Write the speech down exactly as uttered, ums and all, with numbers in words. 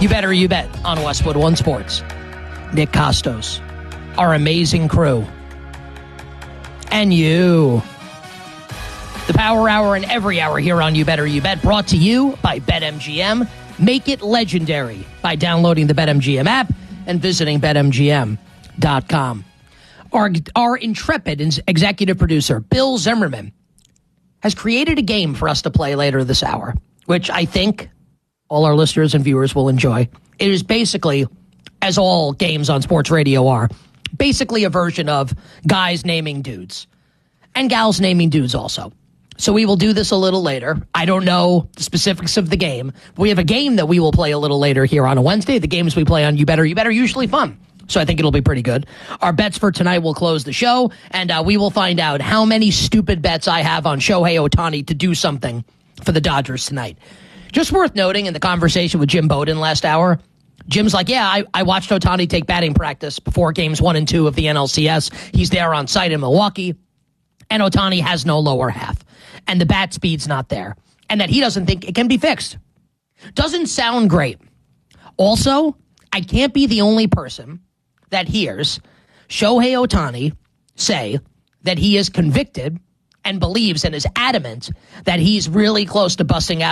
You better, you bet on Westwood One Sports. Nick Costos, our amazing crew, and you. The Power Hour and every hour here on You Better You Bet, brought to you by BetMGM. Make it legendary by downloading the BetMGM app and visiting Bet M G M dot com. Our, our intrepid executive producer, Bill Zimmerman, has created a game for us to play later this hour, which I think all our listeners and viewers will enjoy. It is basically, as all games on sports radio are, basically a version of guys naming dudes and gals naming dudes also. So we will do this a little later. I don't know the specifics of the game. We have a game that we will play a little later here on a Wednesday. The games we play on You Better, You Better are usually fun. So I think it'll be pretty good. Our bets for tonight will close the show, and uh, we will find out how many stupid bets I have on Shohei Ohtani to do something for the Dodgers tonight. Just worth noting in the conversation with Jim Bowden last hour, Jim's like, yeah, I, I watched Ohtani take batting practice before games one and two of the N L C S. He's there on site in Milwaukee, and Ohtani has no lower half, and the bat speed's not there, and that he doesn't think it can be fixed. Doesn't sound great. Also, I can't be the only person that hears Shohei Ohtani say that he is convicted and believes and is adamant that he's really close to busting out